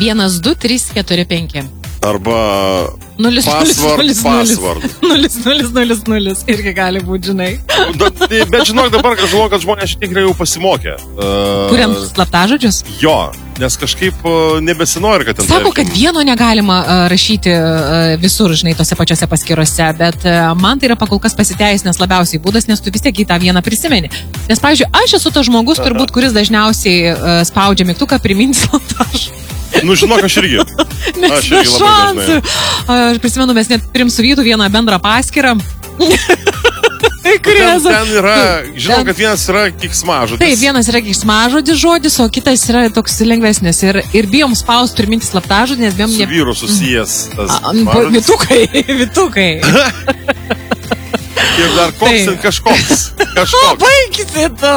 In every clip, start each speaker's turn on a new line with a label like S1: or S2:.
S1: 12345.
S2: Arba
S1: 0,
S2: password.
S1: 0, irgi gali būti, žinai.
S2: Bet žinok, dabar aš žinau, kad žmonės šiek tiek jau pasimokė.
S1: Kuriant slaptažodžius?
S2: Jo, nes kažkaip nebesinori, kad ten...
S1: Sako, kad vieno negalima rašyti visur, žinai, tose pačiose paskyrose, bet man tai yra pakolkas pasiteisinęs labiausiai būdas, nes tu vis tiek į tą vieną prisimeni. Nes, pavyzdžiui, aš esu tas žmogus, turbūt, kuris dažniausiai spaudžia mygtuką priminti slaptažodį.
S2: Nu, žinok, aš irgi.
S1: Aš irgi labai dažnai. Aš prisimenu, mes net turim su Vytu vieną bendrą paskyrą.
S2: Ten yra, žinau, kad vienas yra keiksmažodis.
S1: Taip, vienas yra keiksmažodis žodis, o kitas yra toks lengvesnis. Ir bijom spaust priminti slaptažodį, nes bijom...
S2: Su vyru susijęs tas
S1: Vitukai.
S2: Ir dar koks ir kažkoks.
S1: Baigisi tu!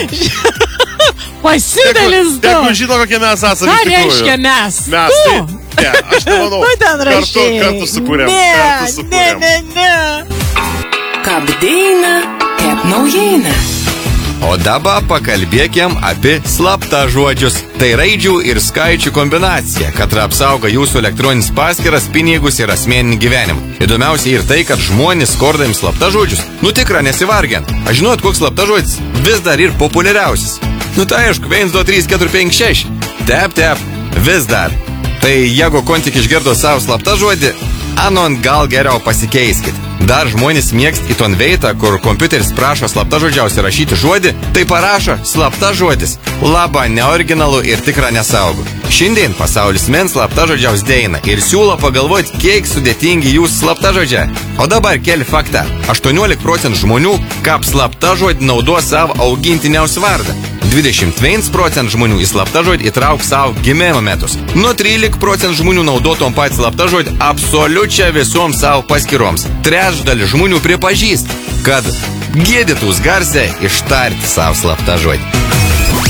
S1: Pasidalis tu!
S2: Tegu žino, kokie mes esame.
S1: Ką reiškia mes?
S2: Mes, tai, aš nemanau. Kartu sukūrėm.
S1: Ne.
S3: Kapdeina, kep naujiena.
S4: O dabar pakalbėkim apie slaptažodžius. Tai raidžių ir skaičių kombinacija, kad apsaugo jūsų elektroninis paskyras, pinigus ir asmeninį gyvenimą. Įdomiausia ir tai, kad žmonės skordami slaptažodžius, tikra nesivargiant. Aš žinot, koks slaptažodis vis dar ir populiariausias. Tai aišku, 1, 2, 3, 4, 5, 6. Tep, vis dar. Tai jeigu kon tik išgirdo savo slaptažodį, anon gal geriau pasikeiskit. Dar žmonės mėgst į ton veitą, kur kompiuteris prašo slaptažodžiausiai rašyti žodį, tai parašo slaptažodis. Laba, neoriginalu ir tikra nesaugu. Šiandien pasaulis men slaptažodžiaus deina ir siūlo pagalvoti, kiek sudėtingi jūs slaptažodžiai. O dabar keli faktą. 18% žmonių kap slaptažodį naudos savo augintiniaus vardą. 21% žmonių į slaptažodį įtrauk savo gimimo metus. Nuo 13% žmonių naudotom pat slaptažodį absoliučia visom savo paskyroms. Trečdalis žmonių pripažįst, kad gėdytus garsiai ištarti savo slaptažodį.